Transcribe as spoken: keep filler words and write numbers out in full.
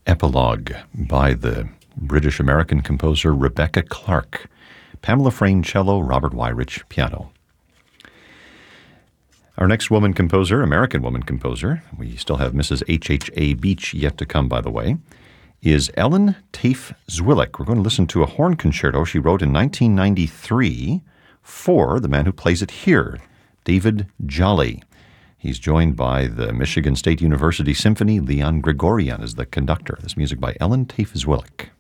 Epilogue by the British-American composer Rebecca Clark. Pamela Frayne, cello, Robert Wyrich, piano. Our next woman composer, American woman composer, we still have Missus H H A Beach yet to come, by the way, is Ellen Tafe Zwilich. We're going to listen to a horn concerto she wrote in nineteen ninety-three for the man who plays it here, David Jolly. He's joined by the Michigan State University Symphony. Leon Gregorian is the conductor. This music by Ellen Tafe Zwilich.